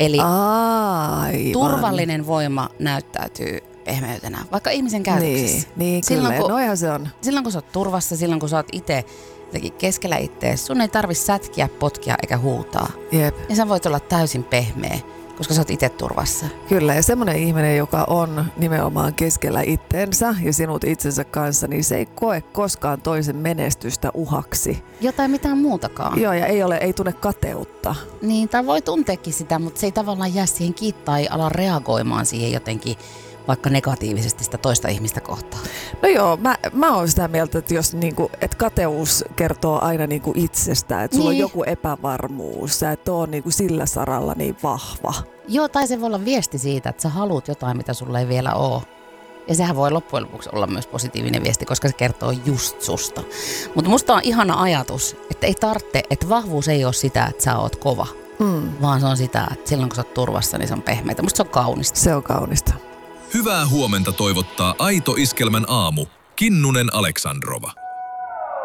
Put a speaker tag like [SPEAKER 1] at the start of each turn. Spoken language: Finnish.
[SPEAKER 1] Eli
[SPEAKER 2] Aivan.
[SPEAKER 1] turvallinen voima näyttäytyy pehmeytenä, vaikka ihmisen käytöksissä.
[SPEAKER 2] Niin kyllä, noihan se on.
[SPEAKER 1] Silloin kun sä oot turvassa, silloin kun sä oot itse keskellä ittees, sun ei tarvi sätkiä, potkia eikä huutaa.
[SPEAKER 2] Jep.
[SPEAKER 1] Ja sä voit olla täysin pehmeä, koska sä oot itse turvassa.
[SPEAKER 2] Kyllä, ja semmoinen ihminen, joka on nimenomaan keskellä itteensä ja sinut itsensä kanssa, niin se ei koe koskaan toisen menestystä uhaksi.
[SPEAKER 1] Jotain mitään muutakaan.
[SPEAKER 2] Joo, ja ei tunne kateutta.
[SPEAKER 1] Niin, tai voi tunteekin sitä, mutta se ei tavallaan jää siihen kiinni tai ala reagoimaan siihen jotenkin vaikka negatiivisesti sitä toista ihmistä kohtaan.
[SPEAKER 2] No joo, mä oon sitä mieltä, että jos että kateus kertoo aina itsestä, että sulla on joku epävarmuus, sä et oo sillä saralla niin vahva.
[SPEAKER 1] Joo, tai se voi olla viesti siitä, että sä haluat jotain, mitä sulla ei vielä ole. Ja sehän voi loppujen lopuksi olla myös positiivinen viesti, koska se kertoo just susta. Mutta musta on ihana ajatus, että ei tarvitse, että vahvuus ei ole sitä, että sä oot kova, vaan se on sitä, että silloin kun sä oot turvassa, niin se on pehmeitä. Musta se on kaunista.
[SPEAKER 2] Se on kaunista.
[SPEAKER 3] Hyvää huomenta toivottaa Aito Iskelmän aamu. Kinnunen Aleksandrova.